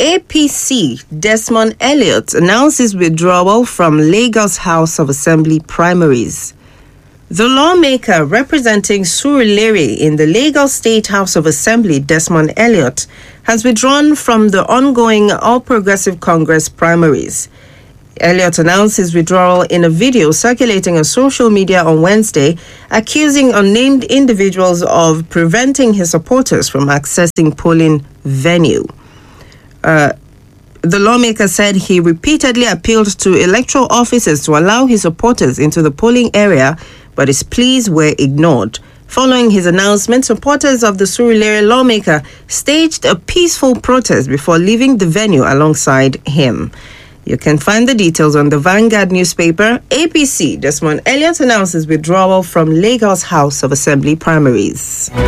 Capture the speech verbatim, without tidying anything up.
A P C Desmond Elliott announces withdrawal from Lagos House of Assembly primaries. The lawmaker representing Surulere in the Lagos State House of Assembly, Desmond Elliott, has withdrawn from the ongoing All Progressive Congress primaries. Elliott announced his withdrawal in a video circulating on social media on Wednesday, accusing unnamed individuals of preventing his supporters from accessing polling venue. Uh, the lawmaker said he repeatedly appealed to electoral officers to allow his supporters into the polling area, but his pleas were ignored. Following his announcement, supporters of the Surulere lawmaker staged a peaceful protest before leaving the venue alongside him. You can find the details on the Vanguard newspaper. A P C Desmond Elliott announces withdrawal from Lagos House of Assembly primaries.